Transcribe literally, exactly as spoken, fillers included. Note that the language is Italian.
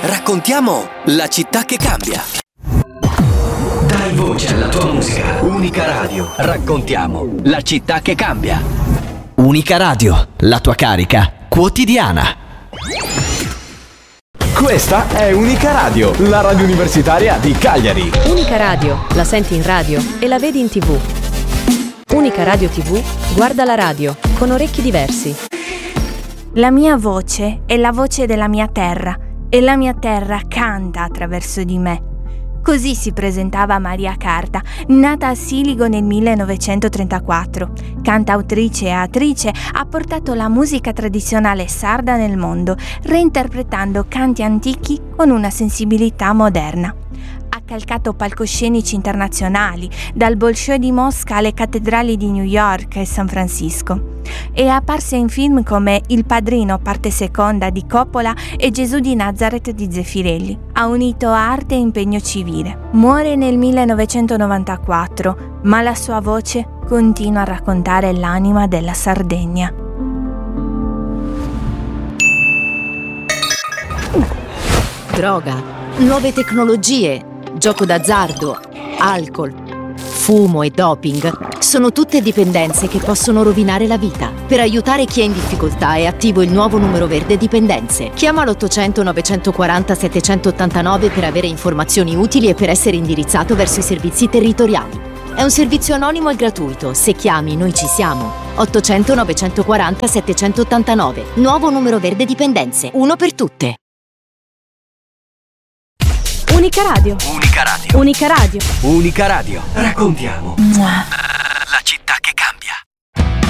Raccontiamo la città che cambia. Dai voce alla tua musica. Unica Radio. Raccontiamo la città che cambia. Unica Radio, la tua carica quotidiana. Questa è Unica Radio, la radio universitaria di Cagliari. Unica Radio, la senti in radio e la vedi in tivù. Unica Radio tivù, guarda la radio con orecchi diversi. La mia voce è la voce della mia terra e la mia terra canta attraverso di me. Così si presentava Maria Carta, nata a Siligo nel millenovecentotrentaquattro. Cantautrice e attrice, ha portato la musica tradizionale sarda nel mondo, reinterpretando canti antichi con una sensibilità moderna. Ha calcato palcoscenici internazionali, dal Bolshoi di Mosca alle cattedrali di New York e San Francisco. È apparsa in film come Il Padrino parte seconda di Coppola e Gesù di Nazareth di Zeffirelli. Ha unito arte e impegno civile. Muore nel millenovecentonovantaquattro, ma la sua voce continua a raccontare l'anima della Sardegna. Droga, nuove tecnologie, gioco d'azzardo, alcol, fumo e doping sono tutte dipendenze che possono rovinare la vita. Per aiutare chi è in difficoltà è attivo il nuovo numero verde dipendenze. Chiama l'ottocento novecentoquaranta settecentottantanove per avere informazioni utili e per essere indirizzato verso i servizi territoriali. È un servizio anonimo e gratuito. Se chiami, noi ci siamo. ottocento novecentoquaranta settecentottantanove. Nuovo numero verde dipendenze. Uno per tutte. Unica Radio. Unica Radio. Unica Radio. Unica Radio. Raccontiamo. Mua.